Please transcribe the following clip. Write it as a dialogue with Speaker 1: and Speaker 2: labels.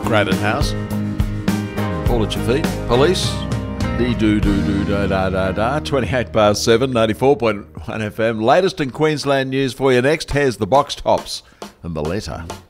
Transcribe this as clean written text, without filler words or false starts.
Speaker 1: Gradon House. All at your feet. Police. Dee-doo-doo-doo-da-da-da-da. 28 past 7, 94.1 FM. Latest in Queensland news for you next. Here's the Box Tops and the letter.